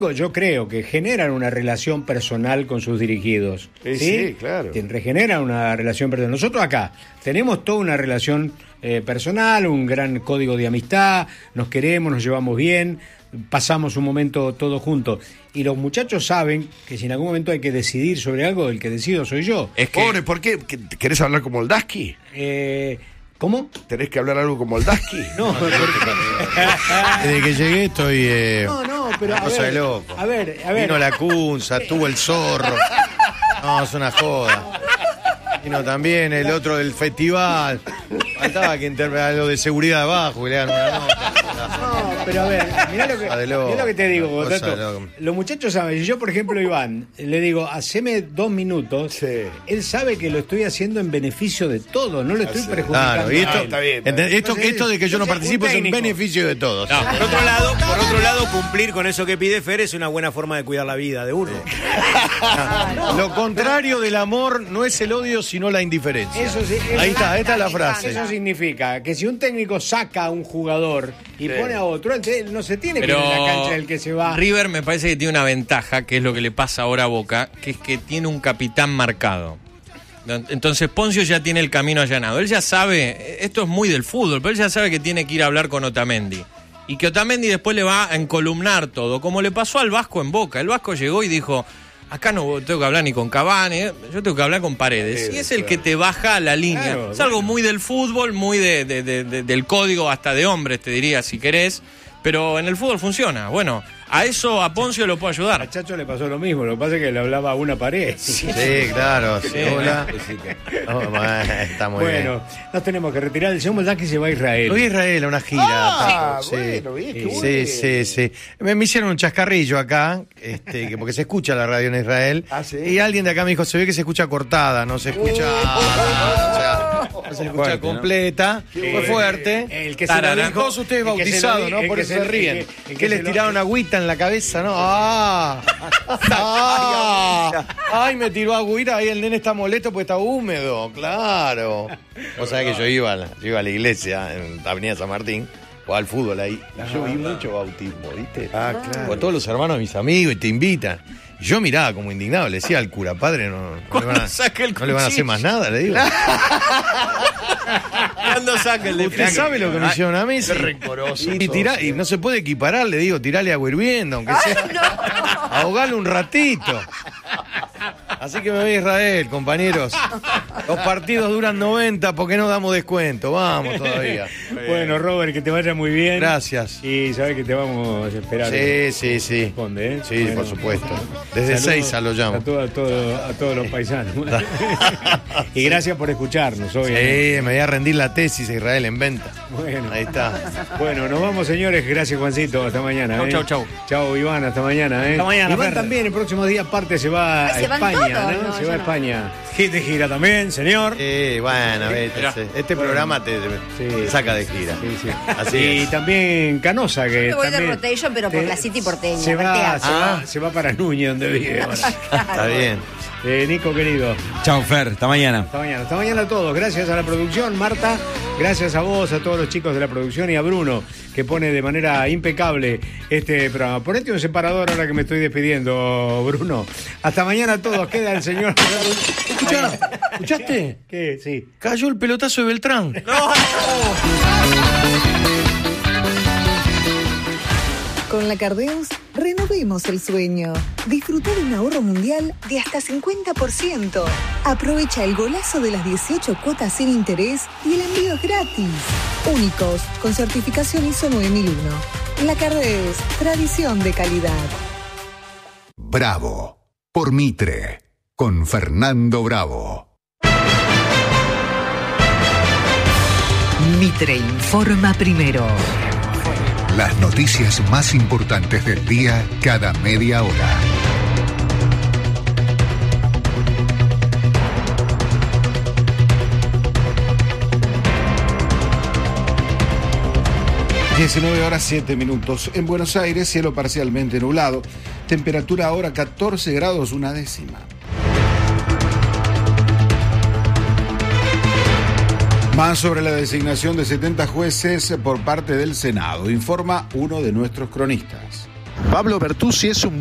yo creo que generan una relación personal con sus dirigidos. Sí, claro. Regeneran una relación personal. Nosotros acá tenemos toda una relación personal, un gran código de amistad, nos queremos, nos llevamos bien, pasamos un momento todos juntos. Y los muchachos saben que si en algún momento hay que decidir sobre algo, el que decido soy yo. Es que... Pobre, ¿por qué? ¿Querés hablar como Moldaski? ¿Cómo? ¿Tenés que hablar algo como Moldaski? No, desde que llegué estoy... No, pero cosa de loco. A ver. Vino la Cunza, tuvo el zorro. No, es una joda. Vino también el otro del festival. Faltaba que intervenga lo de seguridad abajo, que le hagan una nota. No, pero a ver, mirá lo que te digo, Botato. Los muchachos saben, si yo, por ejemplo, Iván, le digo, haceme 2 minutos, sí. Él sabe que lo estoy haciendo en beneficio de todos, no lo estoy perjudicando. Claro, y esto, esto de que yo no participo es en beneficio de todos. No, por otro lado, cumplir con eso que pide Fer es una buena forma de cuidar la vida de uno. Lo contrario del amor no es el odio, sino la indiferencia. Eso sí, ahí está, esta es la frase. Eso significa que si un técnico saca a un jugador y pone a otro, él no se tiene que ir a la cancha del que se va. River me parece que tiene una ventaja, que es lo que le pasa ahora a Boca, que es que tiene un capitán marcado. Entonces Poncio ya tiene el camino allanado. Él ya sabe, esto es muy del fútbol, pero él ya sabe que tiene que ir a hablar con Otamendi. Y que Otamendi después le va a encolumnar todo, como le pasó al Vasco en Boca. El Vasco llegó y dijo... Acá no tengo que hablar ni con Cavani, yo tengo que hablar con Paredes. Y es el que te baja la línea. Claro, es algo muy del fútbol, muy del código, hasta de hombres, te diría, si querés. Pero en el fútbol funciona. Bueno, a eso a Poncio lo puedo ayudar. A Chacho le pasó lo mismo, lo que pasa es que le hablaba a una pared. Sí, claro. Sí, hola. Está muy bien. Bueno, nos tenemos que retirar. El señor Moldaski se va a Israel. Voy a Israel a una gira. Bueno, bien, qué bueno. Sí. Me hicieron un chascarrillo acá, porque se escucha la radio en Israel. ¿Sí? Y alguien de acá me dijo, se ve que se escucha cortada, no se escucha... no se escucha completa. Fue fuerte. El que se lo dijo, todos ustedes bautizados, ¿no? Por eso se ríen. Que les tiraron agüita en la cabeza, ¿no? Ay, me tiró agüita, ahí el nene está molesto porque está húmedo, claro. O sea que yo iba a la iglesia en Avenida San Martín, jugaba al fútbol ahí. Y yo vi mucho bautismo, ¿viste? Claro. Con todos los hermanos de mis amigos y te invitan. Y yo miraba como indignado, le decía al cura, padre, no le van a hacer más nada, le digo. ¿Cuándo saca el de Usted sabe lo que me hicieron a mí. Qué rencoroso. Y no se puede equiparar, le digo, tirale agua hirviendo, aunque sea. No. Ahogarle un ratito. Así que me voy a Israel, compañeros. Los partidos duran 90, ¿por qué no damos descuento? Vamos todavía. Bueno, Robert, que te vaya muy bien. Gracias. Y sabes que te vamos a esperar. Sí. Responde, ¿eh? Sí, bueno, por supuesto. Desde Seiza lo llamo. A todos los paisanos. Y gracias por escucharnos hoy. Sí, me voy a rendir la tesis a Israel en venta. Bueno. Ahí está. Bueno, nos vamos, señores. Gracias, Juancito. Hasta mañana. Chau. Chau, Iván. Hasta mañana. Hasta mañana. Iván también, el próximo día aparte se va a España, ¿no? Se va a España. Hit de gira también, señor. Bueno, este programa te saca de gira. Sí. Así y es. también Canosa, que yo voy también de rotation, pero por la City porteña. Se va para Núñez, donde vive. Está bien. Nico, querido. Chau, Fer. Hasta mañana. Hasta mañana a todos. Gracias a la producción, Marta. Gracias a vos, a todos los chicos de la producción y a Bruno, que pone de manera impecable este programa. Ponete un separador ahora que me estoy despidiendo, Bruno. Hasta mañana a todos. Queda el señor... ¿Escuchaste? ¿Qué? Sí. Cayó el pelotazo de Beltrán. ¡No! Con la Cardeus, renovemos el sueño. Disfruta de un ahorro mundial de hasta 50%. Aprovecha el golazo de las 18 cuotas sin interés y el envío es gratis. Únicos, con certificación ISO 9001. La Cardeus, tradición de calidad. Bravo, por Mitre, con Fernando Bravo. Mitre informa primero. Las noticias más importantes del día cada media hora. (19:07). En Buenos Aires, cielo parcialmente nublado. Temperatura ahora 14 grados una décima. Más sobre la designación de 70 jueces por parte del Senado, informa uno de nuestros cronistas. Pablo Bertuzzi es un